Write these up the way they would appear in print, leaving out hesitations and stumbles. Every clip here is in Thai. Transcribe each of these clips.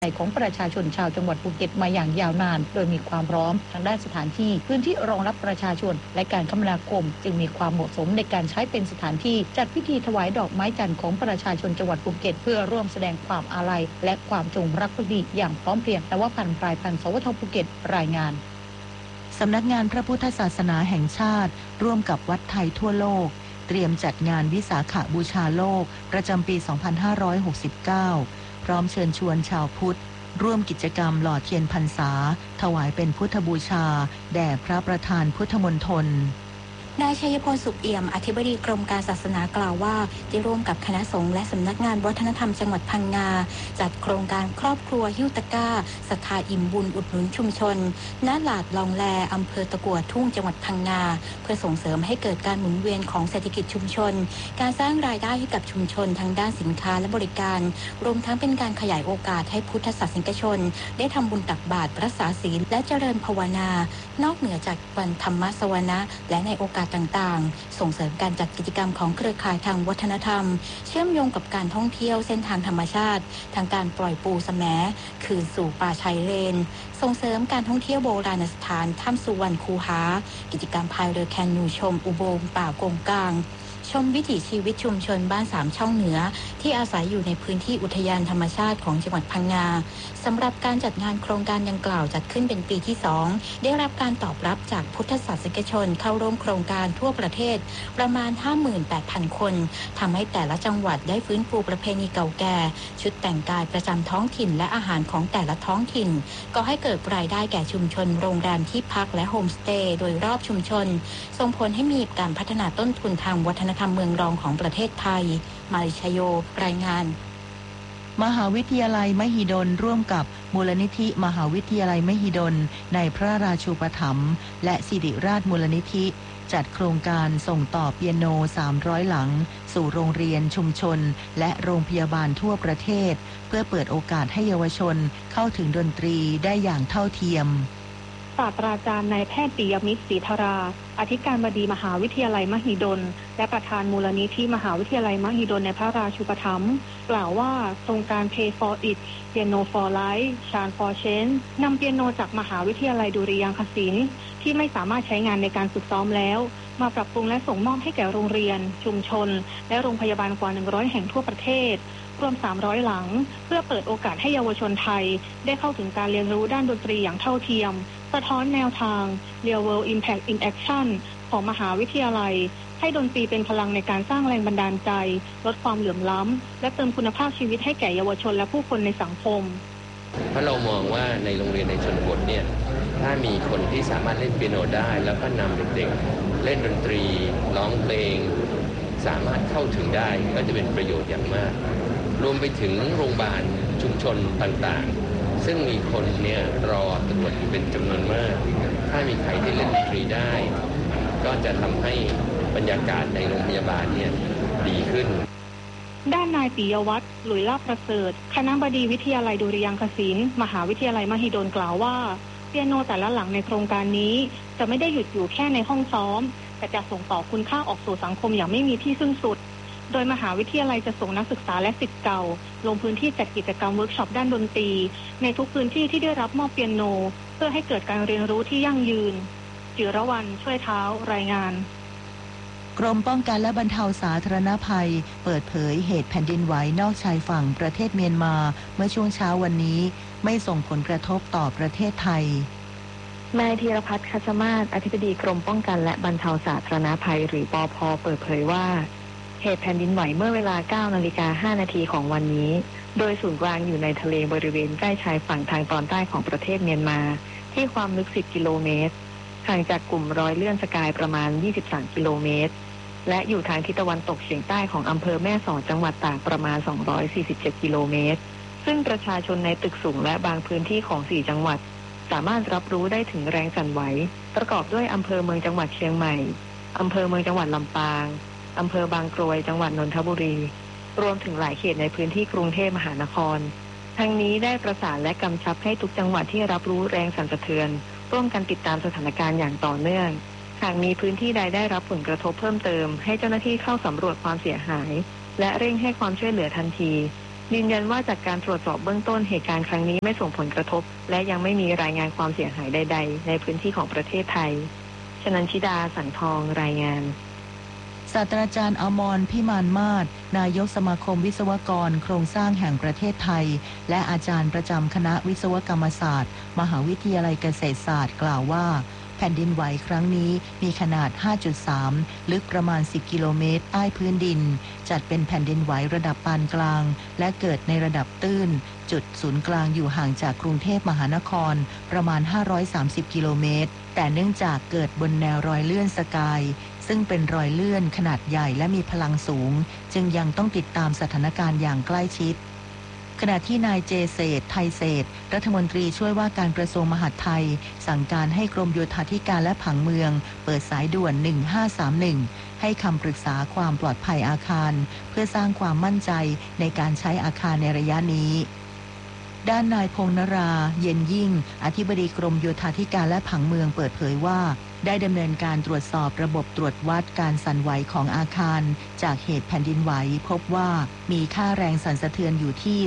ของประชาชนชาวจังหวัดภูเก็ตมาอย่างยาวนานโดยมีความพร้อมทางด้านสถานที่พื้นที่รองรับประชาชนและการคมนาคมจึงมีความเหมาะสมในการใช้เป็นสถานที่จัดพิธีถวายดอกไม้จันทร์ของประชาชนจังหวัดภูเก็ตเพื่อร่วมแสดงความอาลัยและความจงรักภักดีอย่างพร้อมเพรียงแต่ว่าพันปลายพันสวทภูเก็ตรายงานสำนักงานพระพุทธศาสนาแห่งชาติร่วมกับวัดไทยทั่วโลกเตรียมจัดงานวิสาขบูชาโลกประจำปี 2569 พร้อมเชิญชวนชาวพุทธร่วมกิจกรรมหล่อเทียนพรรษาถวายเป็นพุทธบูชาแด่พระประธานพุทธมณฑลนายชัยพลสุขเอี่ยมอธิบดีกรมการศาสนากล่าวว่าได้ร่วมกับคณะสงฆ์และสำนักงานวัฒนธรรมจังหวัดพังงาจัดโครงการครอบครัวหิ้วตะกร้าศรัทธาอิ่มบุญอุดหนุนชุมชนณหลาดลองแลอำเภอตะกั่วทุ่งจังหวัดพังงาเพื่อส่งเสริมให้เกิดการหมุนเวียนของเศรษฐกิจชุมชนการสร้างรายได้ให้กับชุมชนทางด้านสินค้าและบริการรวมทั้งเป็นการขยายโอกาสให้พุทธศาสนิกชนได้ทำบุญตักบาตรรักษาศีลและเจริญภาวนานอกเหนือจากวันธรรมสวนะและในโอกาสต่างๆส่งเสริมการจัดกิจกรรมของเครือข่ายทางวัฒนธรรมเชื่อมโยงกับการท่องเที่ยวเส้นทางธรรมชาติทางการปล่อยปูแสมคืนสู่ป่าชายเลนส่งเสริมการท่องเที่ยวโบราณสถานถ้ำสุวรรณคูหากิจกรรมพายเรือแคนูชมอุโบงค์ป่ากงกลางชมวิถีชีวิตชุมชนบ้าน3ช่องเหนือที่อาศัยอยู่ในพื้นที่อุทยานธรรมชาติของจังหวัดพังงาสำหรับการจัดงานโครงการดังกล่าวจัดขึ้นเป็นปีที่2ได้รับการตอบรับจากพุทธศาสนิกชนเข้าร่วมโครงการทั่วประเทศประมาณ 58,000 คนทำให้แต่ละจังหวัดได้ฟื้นฟูประเพณีเก่าแก่ชุดแต่งกายประจำท้องถิ่นและอาหารของแต่ละท้องถิ่นก็ให้เกิดรายได้แก่ชุมชนโรงแรมที่พักและโฮมสเตย์โดยรอบชุมชนส่งผลให้มีการพัฒนาต้นทุนทางวัฒนธรรมเมืองรองของประเทศไทยมาริชโยรายงานมหาวิทยาลัยมหิดลร่วมกับมูลนิธิมหาวิทยาลัยมหิดลในพระราชูปถัมภ์และศิริราชมูลนิธิจัดโครงการส่งต่อเปียโน300หลังสู่โรงเรียนชุมชนและโรงพยาบาลทั่วประเทศเพื่อเปิดโอกาสให้เยาวชนเข้าถึงดนตรีได้อย่างเท่าเทียมศาสตราจารย์นายแพทย์ปิยมิตรศรีธาราอธิการบดีมหาวิทยาลัยมหิดลและประธานมูลนิธิมหาวิทยาลัยมหิดลในพระราชูปถัมภ์กล่าวว่าโครงการ Pay for It Piano for Life Chant for Change นำเปียโนจากมหาวิทยาลัยดุริยางคศิลป์ที่ไม่สามารถใช้งานในการฝึกซ้อมแล้วมาปรับปรุงและส่งมอบให้แก่โรงเรียนชุมชนและโรงพยาบาลกว่า100แห่งทั่วประเทศรวม300หลังเพื่อเปิดโอกาสให้เยาวชนไทยได้เข้าถึงการเรียนรู้ด้านดนตรีอย่างเท่าเทียมสะท้อนแนวทาง Real World Impact in Action ของมหาวิทยาลัยให้ดนตรีเป็นพลังในการสร้างแรงบันดาลใจลดความเหลื่อมล้ำและเติมคุณภาพชีวิตให้แก่เยาวชนและผู้คนในสังคมเพราะเรามองว่าในโรงเรียนในชนบทเนี่ยถ้ามีคนที่สามารถเล่นเปียโนได้แล้วก็นำเด็กๆเล่นดนตรีร้องเพลงสามารถเข้าถึงได้ก็จะเป็นประโยชน์อย่างมากรวมไปถึงโรงพยาบาลชุมชนต่างๆซึ่งมีคนเนี่ยรอตรวจอยู่เป็นจำนวนมากถ้ามีใครที่เล่นดนตรีได้ก็จะทำให้บรรยากาศในโรงพยาบาลเนี่ยดีขึ้นด้านนายปิยวัฒน์หลุยลาภประเสริฐคณบดีวิทยาลัยดุริยางคศิลป์มหาวิทยาลัยมหิดลกล่าวว่าเปียโนแต่ละหลังในโครงการนี้จะไม่ได้หยุดอยู่แค่ในห้องซ้อมแต่จะส่งต่อคุณค่าออกสู่สังคมอย่างไม่มีที่สิ้นสุดโดยมหาวิทยาลัยจะส่งนักศึกษาและศิษย์เก่าลงพื้นที่จัดกิจกรรมเวิร์กช็อปด้านดนตรีในทุกพื้นที่ที่ได้รับมอบเปียโนเพื่อให้เกิดการเรียนรู้ที่ยั่งยืนจิรวรรณช่วยเท้ารายงานกรมป้องกันและบรรเทาสาธารณภัยเปิดเผยเหตุแผ่นดินไหวนอกชายฝั่งประเทศเมียนมาเมื่อช่วงเช้าวันนี้ไม่ส่งผลกระทบต่อประเทศไทยนายธีรพัฒน์คัชมาศอธิบดีกรมป้องกันและบรรเทาสาธารณภัยหรือปภ.เปิดเผยว่าเหตุแผ่นดินไหวเมื่อเวลา 9:05 น.ของวันนี้โดยศูนย์กลางอยู่ในทะเลบริเวณใกล้ชายฝั่งทางตอนใต้ของประเทศเมียนมาที่ความลึก10กิโลเมตรห่างจากกลุ่มรอยเลื่อนสกายประมาณ23กิโลเมตรและอยู่ทางทิศตะวันตกเฉียงใต้ของอำเภอแม่สอดจังหวัดตากประมาณ247กิโลเมตรซึ่งประชาชนในตึกสูงและบางพื้นที่ของ4จังหวัดสามารถรับรู้ได้ถึงแรงสั่นไหวประกอบด้วยอำเภอเมืองจังหวัดเชียงใหม่อำเภอเมืองจังหวัดลำปางอำเภอบางกรวยจังหวัดนนทบุรีรวมถึงหลายเขตในพื้นที่กรุงเทพมหานครทั้งนี้ได้ประสานและกำชับให้ทุกจังหวัดที่รับรู้แรงสั่นสะเทือนร่วมกันติดตามสถานการณ์อย่างต่อเนื่องหากมีพื้นที่ใดได้รับผลกระทบเพิ่มเติมให้เจ้าหน้าที่เข้าสำรวจความเสียหายและเร่งให้ความช่วยเหลือทันทียืนยันว่าจากการตรวจสอบเบื้องต้นเหตุการณ์ครั้งนี้ไม่ส่งผลกระทบและยังไม่มีรายงานความเสียหายใดๆในพื้นที่ของประเทศไทยชนันชิดาสังทองรายงานศาสตราจารย์อมรพิมานมาศนายกสมาคมวิศวกรโครงสร้างแห่งประเทศไทยและอาจารย์ประจำคณะวิศวกรรมศาสตร์มหาวิทยาลัยเกษตรศาสตร์กล่าวว่าแผ่นดินไหวครั้งนี้มีขนาด 5.3 ลึกประมาณ 10 กิโลเมตรใต้พื้นดินจัดเป็นแผ่นดินไหวระดับปานกลางและเกิดในระดับตื้นจุดศูนย์กลางอยู่ห่างจากกรุงเทพมหานครประมาณ 530 กิโลเมตรแต่เนื่องจากเกิดบนแนวรอยเลื่อนสกายซึ่งเป็นรอยเลื่อนขนาดใหญ่และมีพลังสูงจึงยังต้องติดตามสถานการณ์อย่างใกล้ชิดขณะที่นายเจเศรษฐ์ไทยเศรษฐ์รัฐมนตรีช่วยว่าการกระทรวงมหาดไทยสั่งการให้กรมโยธาธิการและผังเมืองเปิดสายด่วน 1531ให้คำปรึกษาความปลอดภัยอาคารเพื่อสร้างความมั่นใจในการใช้อาคารในระยะนี้ด้านนายพงษ์นราเย็นยิ่งอธิบดีกรมโยธาธิการและผังเมืองเปิดเผยว่าได้ดำเนินการตรวจสอบระบบตรวจวัดการสั่นไหวของอาคารจากเหตุแผ่นดินไหวพบว่ามีค่าแรงสั่นสะเทือนอยู่ที่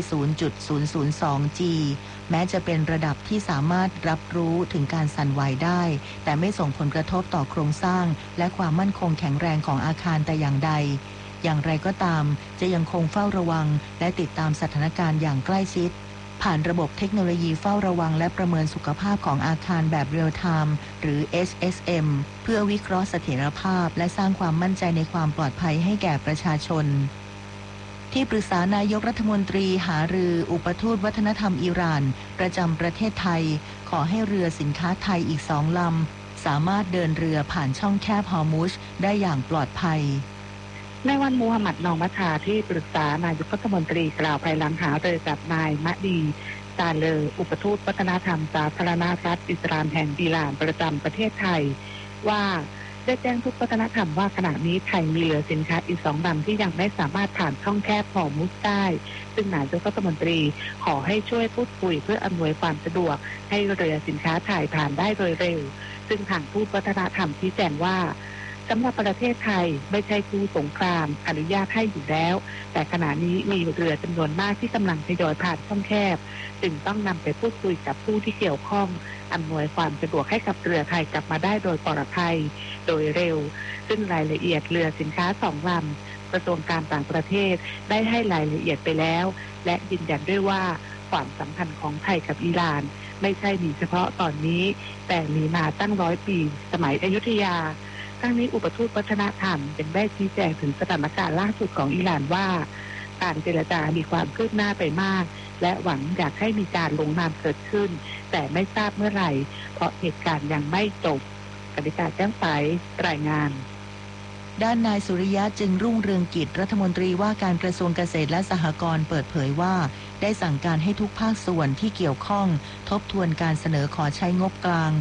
0.002 G แม้จะเป็นระดับที่สามารถรับรู้ถึงการสั่นไหวได้แต่ไม่ส่งผลกระทบต่อโครงสร้างและความมั่นคงแข็งแรงของอาคารแต่อย่างใดอย่างไรก็ตามจะยังคงเฝ้าระวังและติดตามสถานการณ์อย่างใกล้ชิดผ่านระบบเทคโนโลยีเฝ้าระวังและประเมินสุขภาพของอาคารแบบเรียลไทม์หรือ HSM เพื่อวิเคราะห์เสถียรภาพและสร้างความมั่นใจในความปลอดภัยให้แก่ประชาชนที่ปรึกษานายกรัฐมนตรีหารืออุปทูตวัฒนธรรมอิหร่านประจำประเทศไทยขอให้เรือสินค้าไทยอีก2 ลำสามารถเดินเรือผ่านช่องแคบฮอร์มุซได้อย่างปลอดภัยในวันมูฮัมหมัดนองมัชาที่ปรึกษานายกรัฐมนตรีกล่าวภายหลังหารือกับนายมะดีซาเลออุปทูตวัฒนธรรมสาธารณรัฐอิสลามแห่งอิหร่านประจำประเทศไทยว่าได้แจ้งทุกวัฒนธรรมว่าขณะนี้ไทยมีเรือสินค้าอีก2 ลำที่ยังไม่สามารถผ่านช่องแคบฮอร์มุซได้ซึ่งนายกรัฐมนตรีขอให้ช่วยพูดคุยเพื่ออำนวยความสะดวกให้เรือสินค้าไทยผ่านได้โดยเร็วซึ่งทางทูตวัฒนธรรมชี้แจงว่าสำหรับประเทศไทยไม่ใช่คู่สงครามอนุญาตให้อยู่แล้วแต่ขณะนี้มีเรือจำนวนมากที่กำลังทยอยผ่านช่องแคบจึงต้องนำไปพูดคุยกับผู้ที่เกี่ยวข้องอำนวยความสะดวกให้กับเรือไทยกลับมาได้โดยปลอดภัยโดยเร็วซึ่งรายละเอียดเรือสินค้า2 ลำกระทรวงการต่างประเทศได้ให้รายละเอียดไปแล้วและยืนยันด้วยว่าความสัมพันธ์ของไทยกับอิหร่านไม่ใช่มีเฉพาะตอนนี้แต่มีมาตั้ง100 ปีสมัยอยุธยาทั้งนี้อุปทูตวัฒนธรรมยังได้ชี้แจงถึงสถานการณ์ล่าสุดของอิหร่านว่าการเจรจามีความคืบหน้าไปมากและหวังอยากให้มีการลงนามเกิดขึ้นแต่ไม่ทราบเมื่อไหร่เพราะเหตุการณ์ยังไม่จบกนิการแจ้งไปรายงานด้านนายสุริยะจึงรุ่งเรืองกิจรัฐมนตรีว่าการกระทรวงเกษตรและสหกรณ์เปิดเผยว่าได้สั่งการให้ทุกภาคส่วนที่เกี่ยวข้องทบทวนการเสนอขอใช้งบกลาง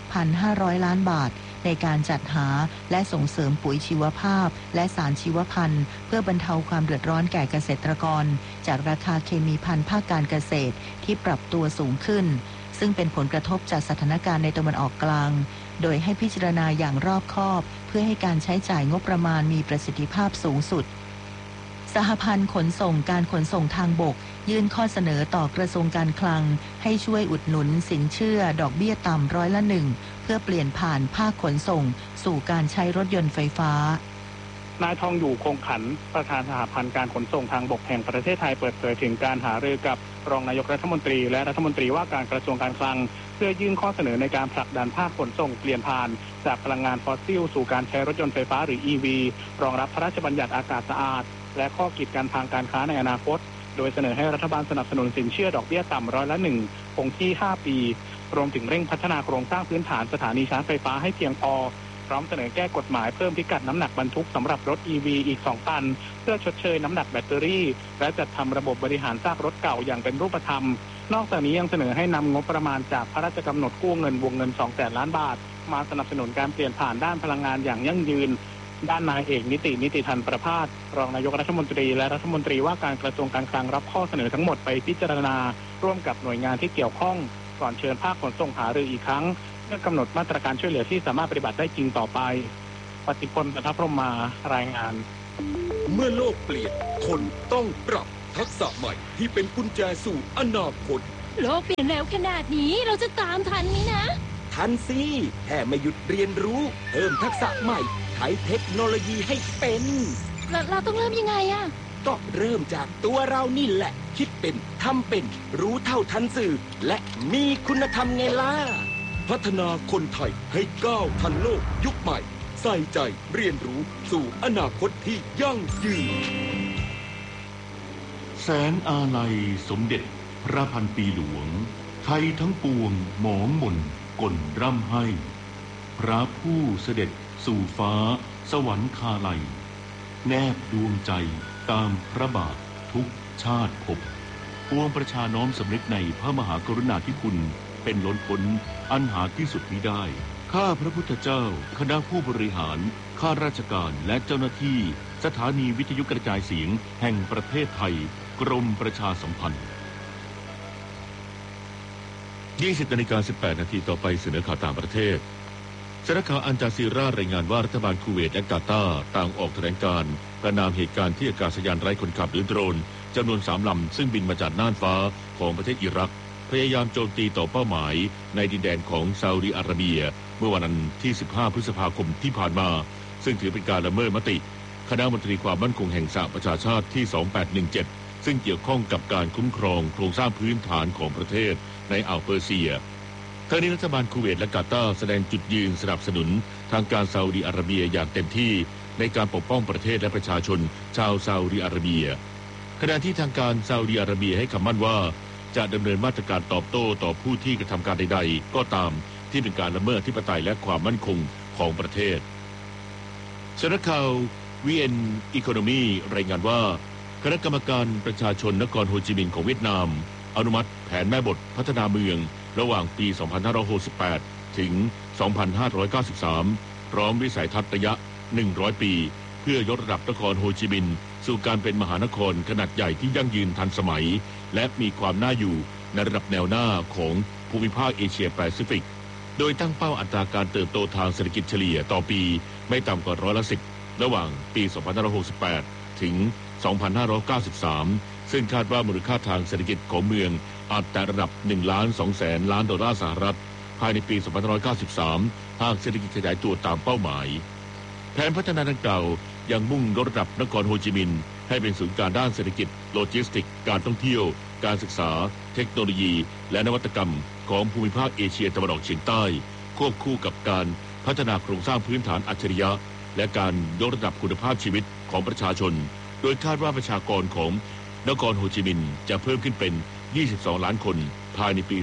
6,500 ล้านบาทในการจัดหาและส่งเสริมปุ๋ยชีวภาพและสารชีวพันธุ์เพื่อบรรเทาความเดือดร้อนแก่เกษตรกรจากราคาเคมีภัณฑ์ภาคการเกษตรที่ปรับตัวสูงขึ้นซึ่งเป็นผลกระทบจากสถานการณ์ในตะวันออกกลางโดยให้พิจารณาอย่างรอบคอบเพื่อให้การใช้จ่ายงบประมาณมีประสิทธิภาพสูงสุดสหพันธ์ขนส่งการขนส่งทางบกยื่นข้อเสนอต่อกระทรวงการคลังให้ช่วยอุดหนุนสินเชื่อดอกเบี้ยต่ำ1%เพื่อเปลี่ยนผ่านภาคขนส่งสู่การใช้รถยนต์ไฟฟ้านายทองอยู่คงขันประธานสหพันธ์การขนส่งทางบกแห่งประเทศไทยเปิดเผยถึงการหารือกับรองนายกรัฐมนตรีและรัฐมนตรีว่าการกระทรวงการคลังเพื่อยื่นข้อเสนอในการผลักดันภาคขนส่งเปลี่ยนผ่านจากพลังงานฟอสซิลสู่การใช้รถยนต์ไฟฟ้าหรือ EV รองรับพระราชบัญญัติอากาศสะอาดและข้อกีดกันทางการค้าในอนาคตโดยเสนอให้รัฐบาลสนับสนุนสินเชื่อดอกเบี้ยต่ำ1%คงที่5 ปีรวมถึงเร่งพัฒนาโครงสร้างพื้นฐานสถานีชาร์จไฟฟ้าให้เพียงพอพร้อมเสนอแก้กฎหมายเพิ่มพิกัดน้ำหนักบรรทุกสำหรับรถ EV อีก2 ตันเพื่อชดเชยน้ำหนักแบตเตอรี่และจัดทำระบบบริหารซากรถเก่าอย่างเป็นรูปธรรมนอกจากนี้ยังเสนอให้นำงบประมาณจากพระราชกำหนดกู้เงินวงเงิน 200,000 ล้านบาทมาสนับสนุนการเปลี่ยนผ่านด้านพลังงานอย่างยั่งยืนด้านนายเอกนิติธันประภาสรองนายกรัฐมนตรีและรัฐมนตรีว่าการกระทรวงการคลังรับข้อเสนอทั้งหมดไปพิจารณาร่วมกับหน่วยงานที่เกี่ยวข้องก่อนเชิญภาคขนส่งหารืออีกครั้งเพื่อกำหนดมาตรการช่วยเหลือที่สามารถปฏิบัติได้จริงต่อไปปฏิพล ปทัพพรหมารายงานเมื่อโลกเปลี่ยนคนต้องปรับทักษะใหม่ที่เป็นกุญแจสู่อนาคตโลกเปลี่ยนเร็วขนาดนี้เราจะตามทันไหมนะทันสิแค่ไม่หยุดเรียนรู้เพิ่มทักษะใหม่ใช้เทคโนโลยีให้เป็นเราต้องเริ่มยังไงอะก็เริ่มจากตัวเรานี่แหละคิดเป็นทำเป็นรู้เท่าทันสื่อและมีคุณธรรมไงล่ะพัฒนาคนไทยให้ก้าวทันโลกยุคใหม่ใส่ใจเรียนรู้สู่อนาคตที่ยั่งยืนแสนอาลัยสมเด็จพระพันปีหลวงไทยทั้งปวงหมองหม่นก่นร่ำให้พระผู้เสด็จสู่ฟ้าสวรรคาลัยแนบดวงใจตามพระบาททุกชาติภพปวงประชาน้อมสำนึกในพระมหากรุณาธิคุณเป็นล้นพ้นอันหาที่สุดมิได้ข้าพระพุทธเจ้าคณะผู้บริหารข้าราชการและเจ้าหน้าที่สถานีวิทยุกระจายเสียงแห่งประเทศไทยกรมประชาสัมพันธ์ 20:18 นาทีต่อไปเสนอข่าวต่างประเทศสำนักข่าวอัลจาซีรารายงานว่ารัฐบาลคูเวตและกาตาร์ต่างออกแถลงการณ์ประณามเหตุการณ์ที่อากาศยานไร้คนขับหรือโดรนจำนวน3 ลำซึ่งบินมาจากน่านฟ้าของประเทศอิรักพยายามโจมตีต่อเป้าหมายในดินแดนของซาอุดิอาระเบียเมื่อวันที่15 พฤษภาคมที่ผ่านมาซึ่งถือเป็นการละเมิดมติคณะมนตรีความมั่นคงแห่งสหประชาชาติที่2817ซึ่งเกี่ยวข้องกับการคุ้มครองโครงสร้างพื้นฐานของประเทศในอ่าวเปอร์เซียทั้งนี้รัฐบาลคูเวตและกาตาร์แสดงจุดยืนสนับสนุนทางการซาอุดิอาระเบียอย่างเต็มที่ในการปกป้องประเทศและประชาชนชาวซาอุดิอาระเบียขณะที่ทางการซาอุดิอาระเบียให้คำมั่นว่าจะดำเนินมาตรการตอบโต้ต่อผู้ที่กระทำการใดๆก็ตามที่เป็นการละเมิดอธิปไตยและความมั่นคงของประเทศสำนักข่าว VN Economy รายงานว่าคณะกรรมการประชาชนนครโฮจิมินห์ของเวียดนามอนุมัติแผนแม่บทพัฒนาเมืองระหว่างปี 2568 ถึง 2593 พร้อมวิสัยทัศน์ระยะ 100 ปีเพื่อยกระดับนครโฮจิมินห์สู่การเป็นมหานครขนาดใหญ่ที่ยั่งยืนทันสมัยและมีความน่าอยู่ในระดับแนวหน้าของภูมิภาคเอเชียแปซิฟิกโดยตั้งเป้าอัตราการเติบโตทางเศรษฐกิจเฉลี่ยต่อปีไม่ต่ำกว่า10%ระหว่างปี 2568 ถึง 2593 ซึ่งคาดว่ามูลค่าทางเศรษฐกิจของเมืองอาจแตะระดับ 1.2 ล้านดอลลาร์สหรัฐภายในปี 2593 หากเศรษฐกิจขยายตัวตามเป้าหมายแผนพัฒนาดังกล่าวยังมุ่งยกระดับนครโฮจิมินห์ให้เป็นศูนย์กลางด้านเศรษฐกิจโลจิสติกการท่องเที่ยวการศึกษาเทคโนโลยีและนวัตกรรมของภูมิภาคเอเชียตะวันออกเฉียงใต้ควบคู่กับการพัฒนาโครงสร้างพื้นฐานอัจฉริยะและการยกระดับคุณภาพชีวิตของประชาชนโดยคาดว่าประชากรของนครโฮจิมินห์จะเพิ่มขึ้นเป็น22 ล้านคนภายในปี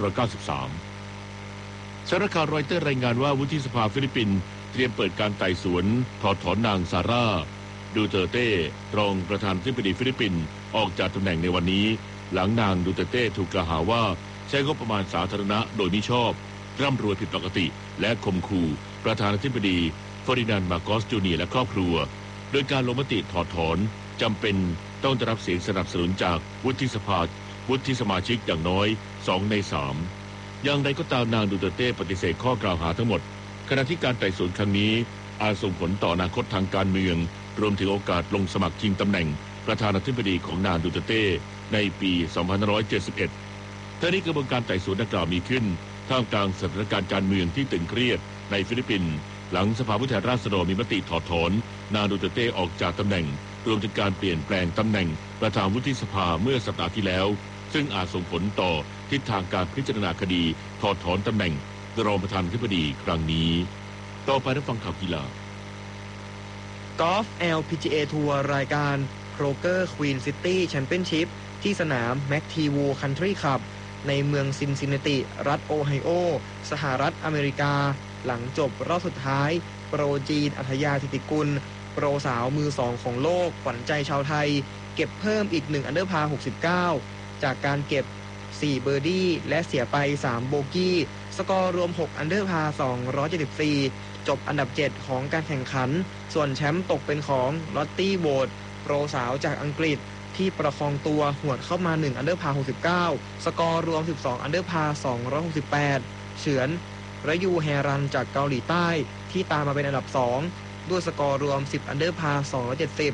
2593 สำนักข่าวรอยเตอร์รายงานว่าวุฒิสภาฟิลิปปินส์เตรียมเปิดการไต่สวนถอดถอนนางซาร่าดูเตอร์เต้รองประธานาธิบดีฟิลิปปินส์ออกจากตำแหน่งในวันนี้หลังนางดูเตอร์เต้ถูกกล่าวหาว่าใช้งบประมาณสาธารณะโดยมิชอบร่ำรวยผิดปกติและข่มขู่ประธานาธิบดีเฟอร์ดินานด์มาโกสจูเนียร์และครอบครัวโดยการลงมติถอดถอนจำเป็นต้องได้รับเสียงสนับสนุนจากวุฒิสมาชิกอย่างน้อย2 ใน 3อย่างไรก็ตามนางดูเตอร์เต้ปฏิเสธข้อกล่าวหาทั้งหมดขณะที่การไต่สวนครั้งนี้อาจส่งผลต่ออนาคตทางการเมืองรวมถึงโอกาสลงสมัครชิงตำแหน่งประธานาธิบดีของนางดูเตอร์เต้ในปี 2571 ทั้งนี้กระบวนการไต่สวนดังกล่าวมีขึ้นท่ามกลางสถานการณ์การเมืองที่ตึงเครียดในฟิลิปปินส์หลังสภาผู้แทนราษฎรมีมติถอดถอนนางดูเตอร์เต้ออกจากตำแหน่งรวมถึงการเปลี่ยนแปลงตำแหน่งประธานวุฒิสภาเมื่อสัปดาห์ที่แล้วซึ่งอาจส่งผลต่อทิศทางการพิจารณาคดีถอดถอนตำแหน่งรองประธานาธิบดีครั้งนี้ต่อไปรับฟังข่าวกีฬากอล์ฟ LPGA ทัวร์รายการ Kroger Queen City Championship ที่สนาม McTivu Country Club ในเมืองซินซินนาติรัฐโอไฮโอสหรัฐอเมริกาหลังจบรอบสุดท้ายโปรจีนอัธยาธิติกุลโปรสาวมือ2ของโลกขวัญใจชาวไทยเก็บเพิ่มอีก1อันเดอร์พา69จากการเก็บ4เบอร์ดี้และเสียไป3โบกี้สกอร์รวม6อันเดอร์พา274จบอันดับ7ของการแข่งขันส่วนแชมป์ตกเป็นของลอตตี้โวดโปรสาวจากอังกฤษที่ประคองตัวหวดเข้ามา1อันเดอร์พา69สกอร์รวม12อันเดอร์พา268เฉือนระยูแฮรันจากเกาหลีใต้ที่ตามมาเป็นอันดับ2ด้วยสกอร์รวม10อันเดอร์พา270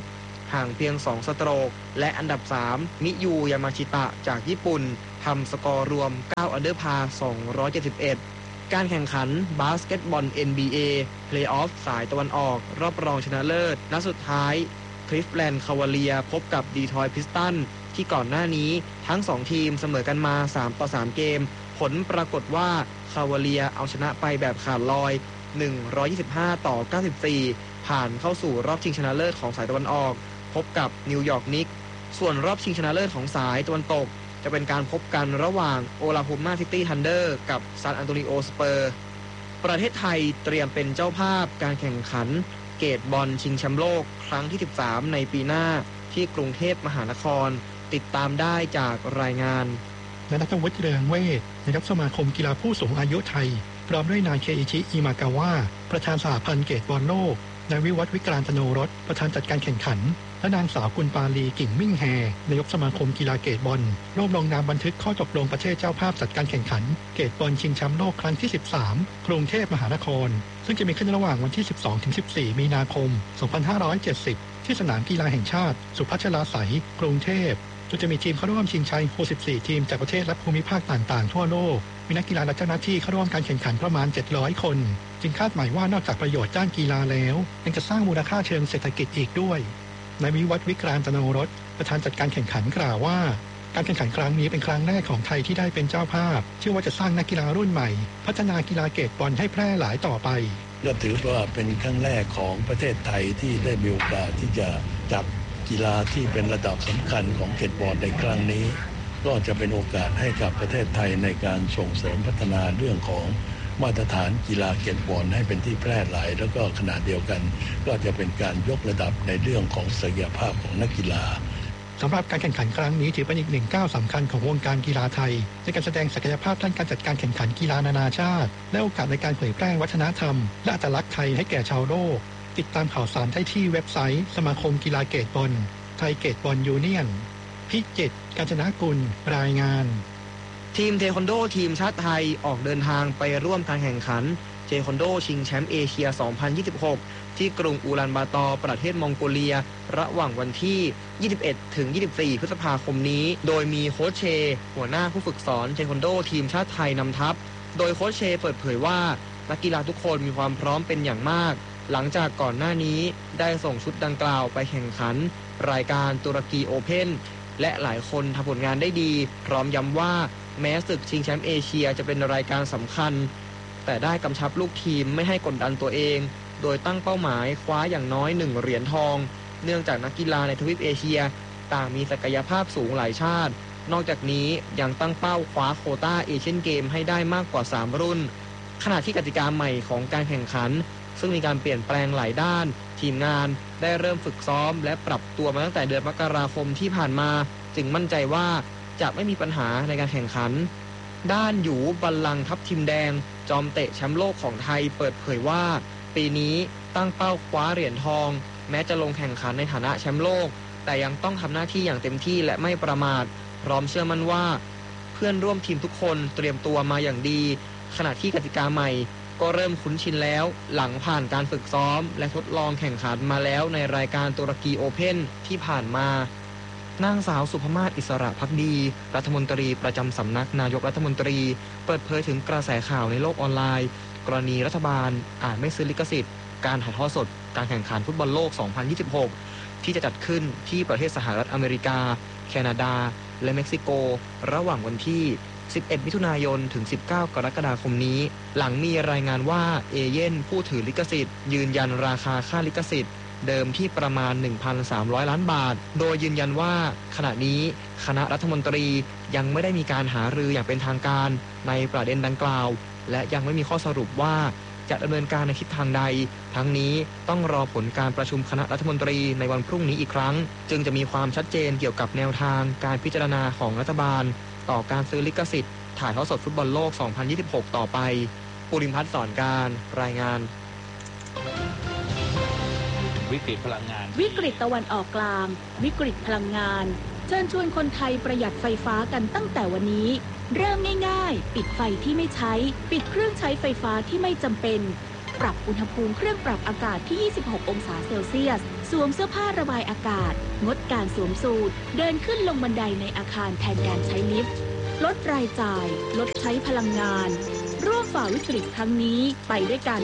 ห่างเพียง2สโตรกและอันดับ3มิยูยามาชิตะจากญี่ปุ่นทำสกอร์รวม9อันเดอร์พาร์271การแข่งขันบาสเกตบอล NBA เพลย์ออฟสายตะวันออกรอบรองชนะเลิศนัดสุดท้ายคลิฟแลนด์คาวาเลียพบกับดีทรอยต์พิสตันที่ก่อนหน้านี้ทั้ง2ทีมเสมอกันมา3-3เกมผลปรากฏว่าคาวาเลียเอาชนะไปแบบขาดลอย125-94ผ่านเข้าสู่รอบชิงชนะเลิศของสายตะวันออกพบกับนิวยอร์กนิกส์ส่วนรอบชิงชนะเลิศของสายตะวันตกจะเป็นการพบกันระหว่างโอลาโฮมาซิตี้ทันเดอร์กับซานอันโตนิโอสเปอร์ประเทศไทยเตรียมเป็นเจ้าภาพการแข่งขันเกตบอลชิงแชมป์โลกครั้งที่13ในปีหน้าที่กรุงเทพมหานครติดตามได้จากรายงานนายณัฐวุฒิเรืองเวชนายกสมาคมกีฬาผู้สูงอายุไทยพร้อมด้วยนายเคอิชิอิมากาวะประธานสหพันธ์เกตบอลโลกนายวิวัฒน์วิกรานตโนรสประธานจัดการแข่งขันและนางสาวกุลปาลีกิ่งมิ่งแฮนายกสมาคมกีฬาเกตบอลร่วมลงนามบันทึกข้อตกลงประเทศเจ้าภาพจัดการแข่งขันเกตบอลชิงแชมป์โลกครั้งที่13กรุงเทพมหานครซึ่งจะมีขึ้นระหว่างวันที่ 12-14 มีนาคม 2570 ที่สนามกีฬาแห่งชาติสุพัชลาไสยกรุงเทพโดยจะมีทีมเข้าร่วมชิงชัย64ทีมจากประเทศและภูมิภาคต่างๆทั่วโลกมีนักกีฬาและเจ้าหน้าที่เข้าร่วมการแข่งขันประมาณ700คนจึงคาดหมายว่านอกจากประโยชน์ด้านกีฬาแล้วยังจะสร้างมูลค่าเชิงเศรษฐกิจอีกด้วยนายวิวัฒน์วิกรานตโนรสประธานจัดการแข่งขันกล่าวว่าการแข่งขันครั้งนี้เป็นครั้งแรกของไทยที่ได้เป็นเจ้าภาพเชื่อว่าจะสร้างนักกีฬารุ่นใหม่พัฒนากีฬาเกตบอลให้แพร่หลายต่อไปก็ถือว่าเป็นครั้งแรกของประเทศไทยที่ได้มีโอกาสที่จะจัดกีฬาที่เป็นระดับสำคัญของเกตบอลในครั้งนี้ก็จะเป็นโอกาสให้กับประเทศไทยในการส่งเสริมพัฒนาเรื่องของมาตรฐานกีฬาเกตบอลให้เป็นที่แพร่หลายแล้วก็ขณะเดียวกันก็จะเป็นการยกระดับในเรื่องของศักยภาพของนักกีฬาสำหรับการแข่งขันครั้งนี้ถือเป็นอีกหนึ่งก้าวสำคัญของวงการกีฬาไทยในการแสดงศักยภาพด้านการจัดการแข่งขันกีฬานานาชาติและโอกาสในการเผยแพร่วัฒนธรรมและอัตลักษณ์ไทยให้แก่ชาวโลกติดตามข่าวสารได้ที่เว็บไซต์สมาคมกีฬาเกตบอลไทยเกตบอลยูเนียนพิจิตร กาญจนกุลรายงานทีมเทควันโดทีมชาติไทยออกเดินทางไปร่วมการแข่งขันเทควันโดชิงแชมป์เอเชีย 2026 ที่กรุงอูลันบาตอร์ประเทศมองโกเลียระหว่างวันที่ 21-24 พฤษภาคมนี้โดยมีโค้ชเชหัวหน้าผู้ฝึกสอนเทควันโดทีมชาติไทยนำทัพโดยโค้ชเชเปิดเผยว่านักกีฬาทุกคนมีความพร้อมเป็นอย่างมากหลังจากก่อนหน้านี้ได้ส่งชุดดังกล่าวไปแข่งขันรายการตุรกีโอเพ่นและหลายคนทำผลงานได้ดีพร้อมย้ำว่าแม้ศึกชิงแชมป์เอเชียจะเป็นรายการสำคัญแต่ได้กำชับลูกทีมไม่ให้กดดันตัวเองโดยตั้งเป้าหมายคว้าอย่างน้อย1เหรียญทองเนื่องจากนักกีฬาในทวีปเอเชียต่างมีศักยภาพสูงหลายชาตินอกจากนี้ยังตั้งเป้าคว้าโควต้าเอเชียนเกมให้ได้มากกว่า3รุ่นขณะที่กติกาใหม่ของการแข่งขันซึ่งมีการเปลี่ยนแปลงหลายด้านทีมงานได้เริ่มฝึกซ้อมและปรับตัวมาตั้งแต่เดือนมกราคมที่ผ่านมาจึงมั่นใจว่าจะไม่มีปัญหาในการแข่งขันด้านหยูบัลลังก์ทัพทีมแดงจอมเตะแชมป์โลกของไทยเปิดเผยว่าปีนี้ตั้งเป้าคว้าเหรียญทองแม้จะลงแข่งขันในฐานะแชมป์โลกแต่ยังต้องทำหน้าที่อย่างเต็มที่และไม่ประมาทพร้อมเชื่อมั่นว่าเพื่อนร่วมทีมทุกคนเตรียมตัวมาอย่างดีขณะที่กติกาใหม่ก็เริ่มคุ้นชินแล้วหลังผ่านการฝึกซ้อมและทดลองแข่งขันมาแล้วในรายการตุรกีโอเพ่นที่ผ่านมานางสาวสุภมาศอิสระภักดีรัฐมนตรีประจำสำนักนายกรัฐมนตรีเปิดเผยถึงกระแสข่าวในโลกออนไลน์กรณีรัฐบาลอาจไม่ซื้อลิขสิทธิ์การถ่ายทอดสดการแข่งขันฟุตบอลโลก 2026 ที่จะจัดขึ้นที่ประเทศสหรัฐอเมริกาแคนาดาและเม็กซิโกระหว่างวันที่11 มิถุนายนถึง 19 กรกฎาคมนี้หลังมีรายงานว่าเอเย่นผู้ถือลิขสิทธิ์ยืนยันราคาค่าลิขสิทธิ์เดิมที่ประมาณ 1,300 ล้านบาทโดยยืนยันว่าขณะนี้คณะรัฐมนตรียังไม่ได้มีการหารืออย่างเป็นทางการในประเด็นดังกล่าวและยังไม่มีข้อสรุปว่าจะดำเนินการในทิศทางใดทั้งนี้ต้องรอผลการประชุมคณะรัฐมนตรีในวันพรุ่งนี้อีกครั้งจึงจะมีความชัดเจนเกี่ยวกับแนวทางการพิจารณาของรัฐบาลต่อการซื้อลิขสิทธิ์ถ่ายทอดสดฟุตบอลโลก 2026 ต่อไปปุริมพัฒน์สอนการรายงานวิกฤตพลังงานวิกฤตตะวันออกกลางวิกฤตพลังงานเชิญชวนคนไทยประหยัดไฟฟ้ากันตั้งแต่วันนี้เริ่มง่ายๆปิดไฟที่ไม่ใช้ปิดเครื่องใช้ไฟฟ้าที่ไม่จำเป็นปรับอุณหภูมิเครื่องปรับอากาศที่ 26 องศาเซลเซียสสวมเสื้อผ้าระบายอากาศงดการสวมสูทเดินขึ้นลงบันไดในอาคารแทนการใช้ลิฟต์ลดรายจ่ายลดใช้พลังงานร่วมฝ่าวิกฤตครั้งนี้ไปด้วยกัน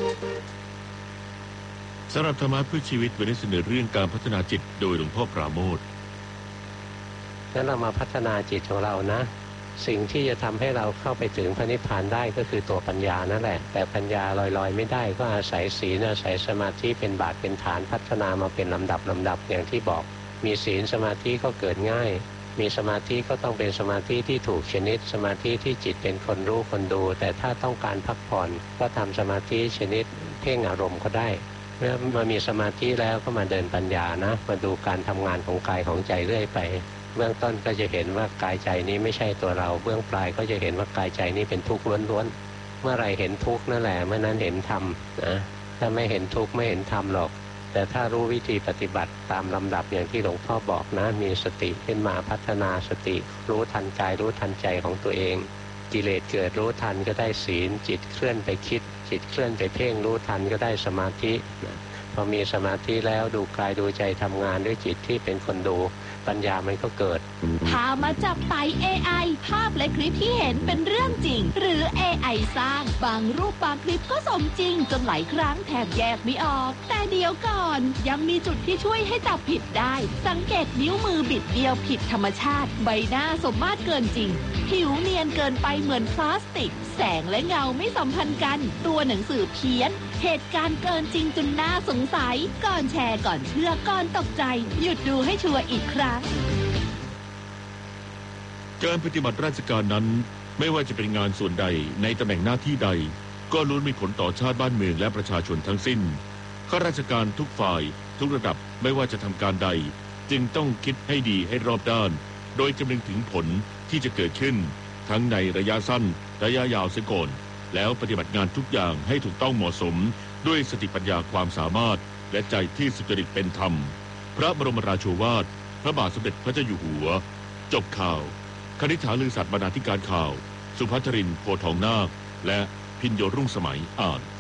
สำหรับธรรมะเพื่อชีวิตวันนี้เสนอเรื่องการพัฒนาจิตโดยหลวงพ่อปราโมทย์งั้นเรามาพัฒนาจิตของเรานะสิ่งที่จะทำให้เราเข้าไปถึงพระนิพพานได้ก็คือตัวปัญญานั่นแหละแต่ปัญญาลอยๆไม่ได้ก็อาศัยศีลอาศัยสมาธิเป็นบาทเป็นฐานพัฒนามาเป็นลำดับอย่างที่บอกมีศีลสมาธิก็เกิดง่ายมีสมาธิก็ต้องเป็นสมาธิที่ถูกชนิดสมาธิที่จิตเป็นคนรู้คนดูแต่ถ้าต้องการพักผ่อนก็ทำสมาธิชนิดเพ่งอารมณ์ก็ได้เมื่อมามีสมาธิแล้วก็มาเดินปัญญานะมาดูการทำงานของกายของใจเรื่อยไปเบื้องต้นก็จะเห็นว่ากายใจนี้ไม่ใช่ตัวเราเบื้องปลายก็จะเห็นว่ากายใจนี้เป็นทุกข์ล้วนๆเมื่อไรเห็นทุกข์นั่นแหละเมื่อนั้นเห็นธรรมนะถ้าไม่เห็นทุกข์ไม่เห็นธรรมหรอกแต่ถ้ารู้วิธีปฏิบัติตามลำดับอย่างที่หลวงพ่อบอกนะมีสติขึ้นมาพัฒนาสติรู้ทันกายรู้ทันใจของตัวเองกิเลสเกิดรู้ทันก็ได้ศีลจิตเคลื่อนไปคิดจิตเคลื่อนไปเพ่งรู้ทันก็ได้สมาธิพอมีสมาธิแล้วดูกายดูใจทำงานด้วยจิตที่เป็นคนดูปัญญามันก็เกิดพามาจับไต่ AI ภาพและคลิปที่เห็นเป็นเรื่องจริงหรือ AI สร้างบางรูปบางคลิปก็สมจริงจนหลายครั้งแทบแยกไม่ออกแต่เดี๋ยวก่อนยังมีจุดที่ช่วยให้จับผิดได้สังเกตนิ้วมือบิดเดียวผิดธรรมชาติใบหน้าสมมาตรเกินจริงผิวเนียนเกินไปเหมือนพลาสติกแสงและเงาไม่สัมพันธ์กันตัวหนังสือเพี้ยนเหตุการณ์เกินจริงจนน่าสงสัยก่อนแชร์ก่อนเชื่อก่อนตกใจหยุดดูให้ชัวร์อีกครั้งการปฏิบัติราชการนั้นไม่ว่าจะเป็นงานส่วนใดในตำแหน่งหน้าที่ใดก็ล้วนมีผลต่อชาติบ้านเมืองและประชาชนทั้งสิ้นข้าราชการทุกฝ่ายทุกระดับไม่ว่าจะทำการใดจึงต้องคิดให้ดีให้รอบด้านโดยคำนึงถึงผลที่จะเกิดขึ้นทั้งในระยะสั้นระยะยาวเสียก่อนแล้วปฏิบัติงานทุกอย่างให้ถูกต้องเหมาะสมด้วยสติปัญญาความสามารถและใจที่สุจริตเป็นธรรมพระบรมราโชวาทพระบาทสมเด็จพระเจ้าอยู่หัวจบข่าวคณิษฐาลือศักดิ์บรรณาธิการข่าวสุภัทริน โพทองนาคและพิญโยรุ่งสมัยอ่าน